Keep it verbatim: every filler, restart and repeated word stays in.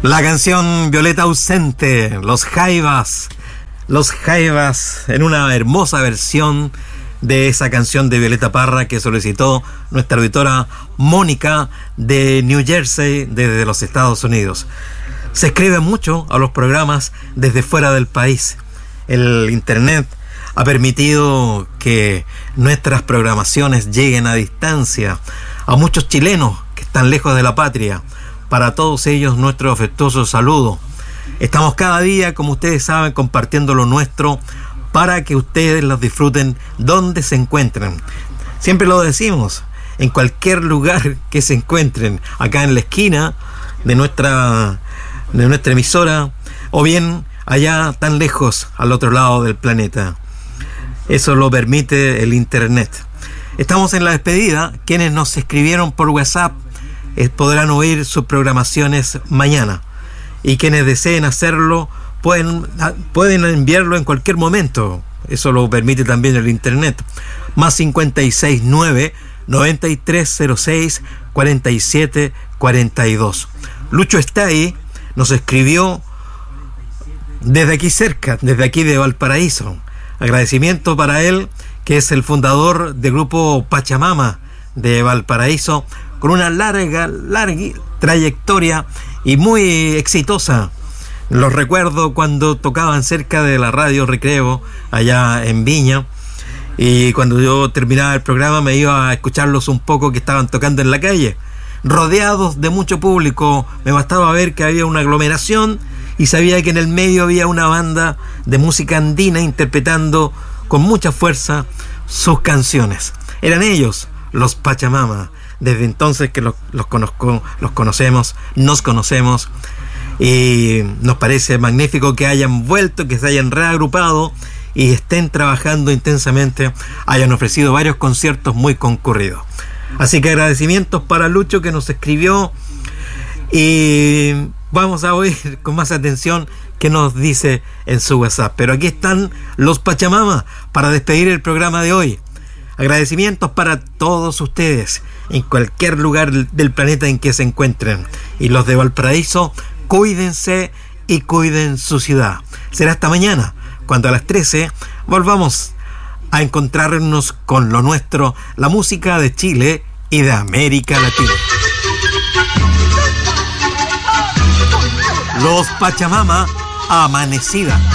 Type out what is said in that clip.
La canción Violeta ausente, Los Jaivas, Los Jaivas en una hermosa versión de esa canción de Violeta Parra que solicitó nuestra auditora Mónica de New Jersey, desde los Estados Unidos. Se escribe mucho a los programas desde fuera del país. El internet ha permitido que nuestras programaciones lleguen a distancia a muchos chilenos que están lejos de la patria. Para todos ellos, nuestro afectuoso saludo. Estamos cada día, como ustedes saben, compartiendo lo nuestro para que ustedes los disfruten donde se encuentren. Siempre lo decimos, en cualquier lugar que se encuentren, acá en la esquina de nuestra, de nuestra emisora, o bien allá tan lejos al otro lado del planeta. Eso lo permite el internet. Estamos en la despedida. Quienes nos escribieron por WhatsApp eh, podrán oír sus programaciones mañana, y quienes deseen hacerlo pueden, pueden enviarlo en cualquier momento. Eso lo permite también el internet. Más cincuenta y seis nueve, noventa y tres cero seis, cuarenta y siete cuarenta y dos. Lucho está ahí, nos escribió desde aquí cerca, desde aquí de Valparaíso. Agradecimiento para él, que es el fundador del grupo Pachamama de Valparaíso, con una larga, larga trayectoria y muy exitosa. Los recuerdo cuando tocaban cerca de la radio Recreo, allá en Viña, y cuando yo terminaba el programa me iba a escucharlos un poco, que estaban tocando en la calle, rodeados de mucho público. Me bastaba ver que había una aglomeración y sabía que en el medio había una banda de música andina interpretando con mucha fuerza sus canciones. Eran ellos, los Pachamama. Desde entonces que los, los conozco, los conocemos, nos conocemos, y nos parece magnífico que hayan vuelto, que se hayan reagrupado y estén trabajando intensamente, hayan ofrecido varios conciertos muy concurridos. Así que agradecimientos para Lucho, que nos escribió, y vamos a oír con más atención qué nos dice en su WhatsApp. Pero aquí están los Pachamama para despedir el programa de hoy. Agradecimientos para todos ustedes en cualquier lugar del planeta en que se encuentren. Y los de Valparaíso, cuídense y cuiden su ciudad. Será hasta mañana, cuando a las trece volvamos a encontrarnos con lo nuestro, la música de Chile y de América Latina. Los Pachamama, Amanecida.